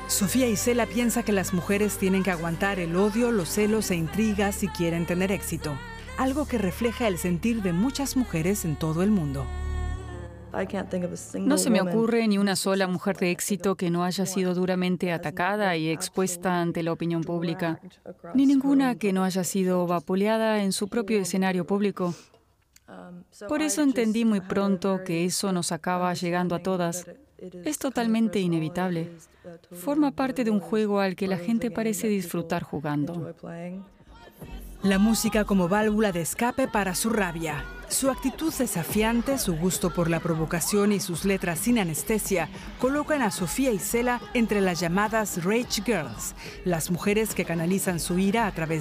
Sofía Isela piensa que las mujeres tienen que aguantar el odio, los celos e intrigas si quieren tener éxito, algo que refleja el sentir de muchas mujeres en todo el mundo. No se me ocurre ni una sola mujer de éxito que no haya sido duramente atacada y expuesta ante la opinión pública, ni ninguna que no haya sido vapuleada en su propio escenario público. Por eso entendí muy pronto que eso nos acaba llegando a todas. Es totalmente inevitable. Forma parte de un juego al que la gente parece disfrutar jugando. La música como válvula de escape para su rabia. Su actitud desafiante, su gusto por la provocación y sus letras sin anestesia colocan a Sofía Isela entre las llamadas Rage Girls, las mujeres que canalizan su ira a través